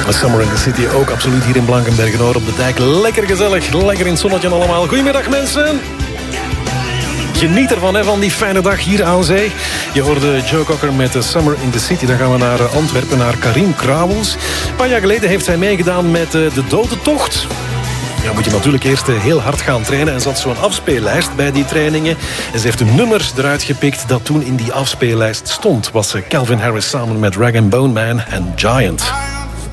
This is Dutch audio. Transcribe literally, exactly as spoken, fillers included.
Summer in the City ook absoluut hier in Blankenbergen hoor, op de dijk. Lekker gezellig, lekker in het zonnetje allemaal. Goedemiddag mensen. Geniet ervan, hè, van die fijne dag hier aan zee. Je hoorde Joe Cocker met Summer in the City. Dan gaan we naar Antwerpen, naar Karim Krauwels. Een paar jaar geleden heeft hij meegedaan met de Dodentocht. Ja, moet je natuurlijk eerst heel hard gaan trainen. En zat zo'n afspeellijst bij die trainingen. En ze heeft een nummer eruit gepikt dat toen in die afspeellijst stond. Was Calvin Harris samen met Rag and Bone Man en Giant.